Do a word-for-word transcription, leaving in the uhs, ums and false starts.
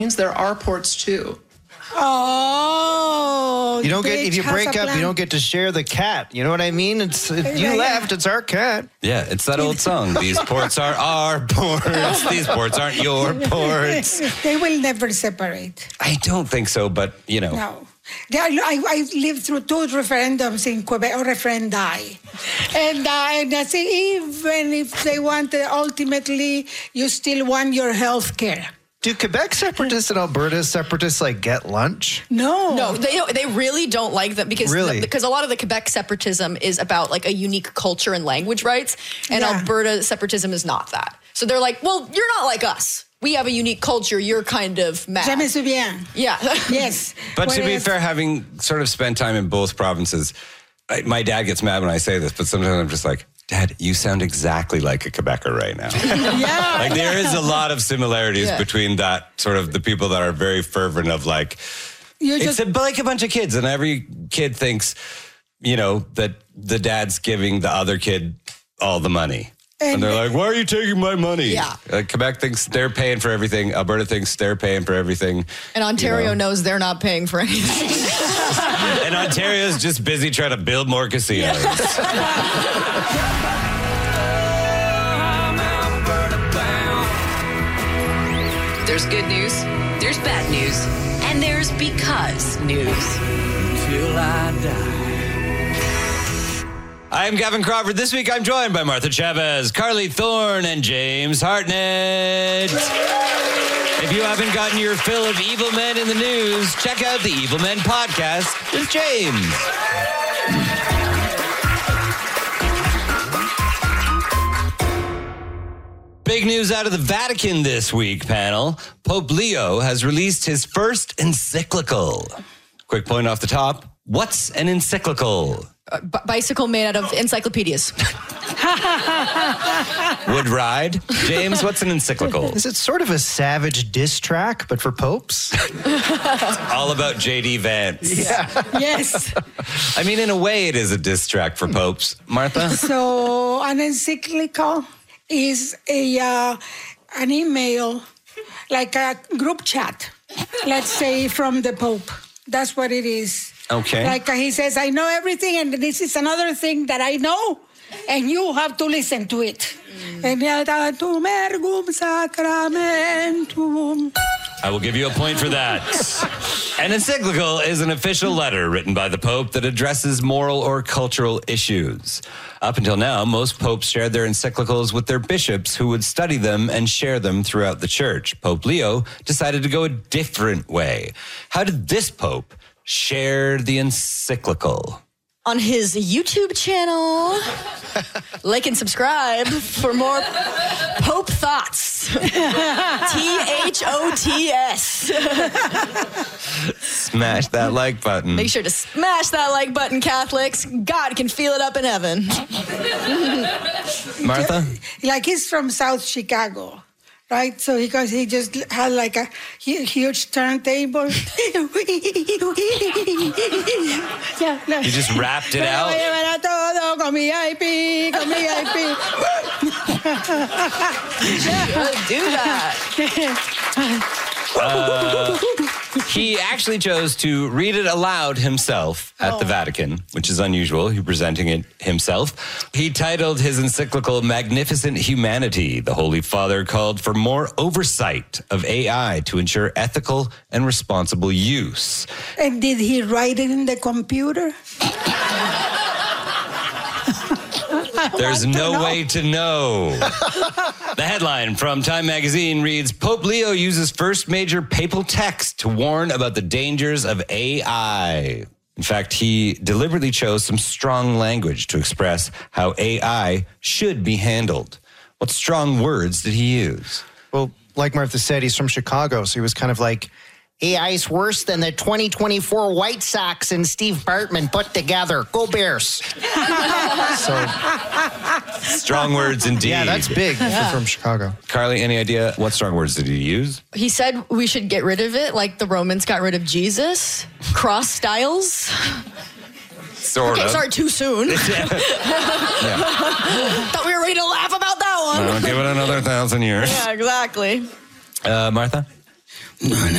there are ports too. Oh, you don't get if you break up, plan. you don't get to share the cat. You know what I mean? It's if you left, it's our cat. Yeah, it's that old song. These ports are our ports. These ports aren't your ports. They will never separate. I don't think so, but you know. No. I, I lived through two referendums in Quebec, or referendi. And, uh, and I say, even if they want, uh, ultimately, you still want your health care. Do Quebec separatists and Alberta separatists like get lunch? No. No, they they really don't like them because Really? because a lot of the Quebec separatism is about like a unique culture and language rights, and Yeah. Alberta separatism is not that. So they're like, well, you're not like us. We have a unique culture. You're kind of mad. Je me souviens. Yeah. Yes. But to be Whereas- fair, having sort of spent time in both provinces, I, my dad gets mad when I say this, but sometimes I'm just like, Dad, you sound exactly like a Quebecer right now. Yeah. Like there is a lot of similarities Yeah. between that sort of the people that are very fervent of like, You it's just, a, like a bunch of kids and every kid thinks, you know, that the dad's giving the other kid all the money. And, And- they're like, why are you taking my money? Yeah. Like Quebec thinks they're paying for everything. Alberta thinks they're paying for everything. And Ontario You know? knows they're not paying for anything. And Ontario's just busy trying to build more casinos. There's good news, there's bad news, and there's because news. Till I die. I'm Gavin Crawford. This week I'm joined by Martha Chavez, Carly Thorne, and James Hartnett. If you haven't gotten your fill of evil men in the news, check out the Evil Men podcast with James. Big news out of the Vatican this week, panel. Pope Leo has released his first encyclical. Quick point off the top. What's an encyclical? B- bicycle made out of encyclopedias. Would ride. James, what's an encyclical? Is it sort of a savage diss track, but for popes? All about J D Vance. Yeah. yes. I mean, in a way, it is a diss track for popes. Martha? So an encyclical is a uh, an email, like a group chat, let's say from the Pope. That's what it is. Okay. Like uh, he says, I know everything, and this is another thing that I know, and you have to listen to it. And Veniatum ergum sacramentum. I will give you a point for that. An encyclical is an official letter written by the Pope that addresses moral or cultural issues. Up until now, most popes shared their encyclicals with their bishops who would study them and share them throughout the church. Pope Leo decided to go a different way. How did this pope share the encyclical? On his YouTube channel. Like and subscribe for more Pope thoughts. T H O T S. Smash that like button. Make sure to smash that like button, Catholics. God can feel it up in heaven. Martha? Like he's from South Chicago, right? So he goes, he just had like a hu- huge turntable. yeah, no. You just rapped it out? Con mi I P, con mi I P. Do that. Uh, he actually chose to read it aloud himself at the Vatican, which is unusual. He presenting it himself. He titled his encyclical Magnificent Humanity. The Holy Father called for more oversight of A I to ensure ethical and responsible use. And did he write it in the computer? There's want to no know. way to know. The headline from Time magazine reads, Pope Leo uses first major papal text to warn about the dangers of A I. In fact, he deliberately chose some strong language to express how A I should be handled. What strong words did he use? Well, like Martha said, he's from Chicago, so he was kind of like, A I's worse than the twenty twenty-four White Sox and Steve Bartman put together. Go Bears. So, Strong words indeed. yeah, that's big if you're from Chicago. Carly, any idea what strong words did he use? He said we should get rid of it like the Romans got rid of Jesus. Cross styles. Sort Okay, of. sorry, too soon. Thought we were ready to laugh about that one. Uh, give it another thousand years. Yeah, exactly. Uh, Martha?